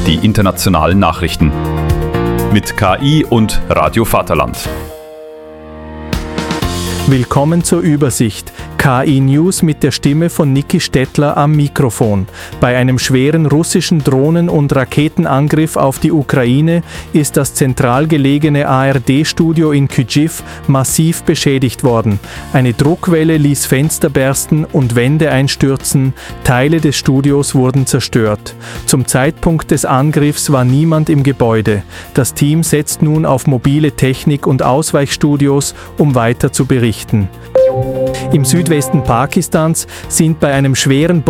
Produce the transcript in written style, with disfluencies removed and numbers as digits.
die internationalen Nachrichten. Mit KI und Radio Vaterland. Willkommen zur Übersicht. KI News mit der Stimme von Niki Stettler am Mikrofon. Bei einem schweren russischen Drohnen- und Raketenangriff auf die Ukraine ist das zentral gelegene ARD-Studio in Kyjiv massiv beschädigt worden. Eine Druckwelle ließ Fenster bersten und Wände einstürzen. Teile des Studios wurden zerstört. Zum Zeitpunkt des Angriffs war niemand im Gebäude. Das Team setzt nun auf mobile Technik und Ausweichstudios, um weiter zu berichten. Im Südwesten Pakistans sind bei einem schweren